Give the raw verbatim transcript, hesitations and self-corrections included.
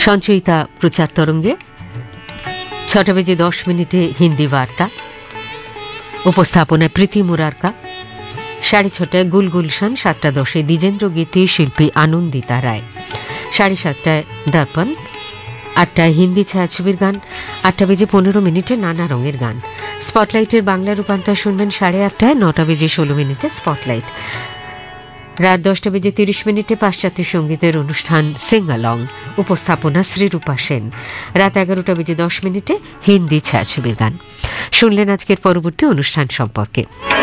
সঞ্চয়িতা প্রচার তরঙ্গে ছটা বেজে দশ মিনিটে হিন্দি বার্তা, উপস্থাপনায় প্রীতি মুরারকা। সাড়ে ছটায় গুলগুলশান, সাতটা দশে দ্বিজেন্দ্র গীতি, শিল্পী আনন্দিতা রায়। সাড়ে সাতটায় দর্পণ, আটটায় হিন্দি ছায়াছবির গান, আটটা বেজে পনেরো মিনিটে নানা রঙের গান। স্পটলাইটের বাংলা রূপান্তর শুনবেন সাড়ে আটটায়, নটা বেজে ষোলো মিনিটে স্পটলাইট। রাত দশটা বেজে তিরিশ মিনিটে পাশ্চাত্য সঙ্গীতের অনুষ্ঠান সিঙ্গালং, উপস্থাপনা শ্রীরূপা সেন। রাত এগারোটা বেজে দশ মিনিটে হিন্দি ছায়াছবির গান। শুনলেন আজকের পরবর্তী অনুষ্ঠান সম্পর্কে।